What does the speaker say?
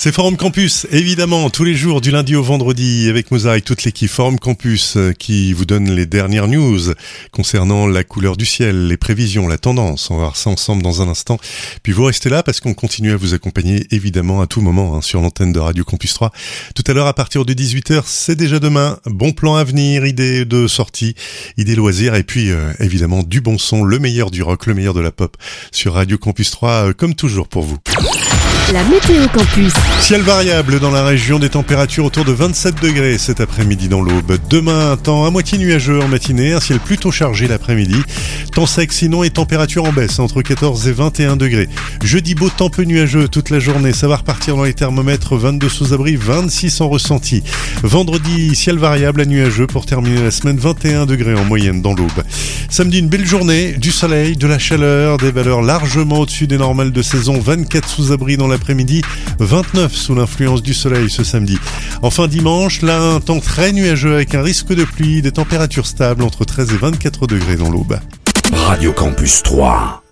C'est Forum Campus, évidemment, tous les jours du lundi au vendredi avec Mozart et toute l'équipe Forum Campus qui vous donne les dernières news concernant la couleur du ciel, les prévisions, la tendance. On va voir ça ensemble dans un instant. Puis vous restez là parce qu'on continue à vous accompagner évidemment à tout moment sur l'antenne de Radio Campus 3. Tout à l'heure à partir de 18h, c'est déjà demain. Bon plan à venir, idées de sortie, idées loisirs et puis évidemment du bon son, le meilleur du rock, le meilleur de la pop sur Radio Campus 3 comme toujours pour vous. La météo campus. Ciel variable dans la région, des températures autour de 27 degrés cet après-midi dans l'Aube. Demain, temps à moitié nuageux en matinée, un ciel plutôt chargé l'après-midi. Temps sec sinon et température en baisse entre 14 et 21 degrés. Jeudi, beau temps peu nuageux toute la journée, ça va repartir dans les thermomètres, 22 sous abri, 26 en ressenti. Vendredi, ciel variable à nuageux pour terminer la semaine, 21 degrés en moyenne dans l'Aube. Samedi, une belle journée, du soleil, de la chaleur, des valeurs largement au-dessus des normales de saison, 24 sous abri dans l'après-midi, 29 sous l'influence du soleil ce samedi. Enfin dimanche, là un temps très nuageux avec un risque de pluie, des températures stables entre 13 et 24 degrés dans l'Aube. Radio Campus 3.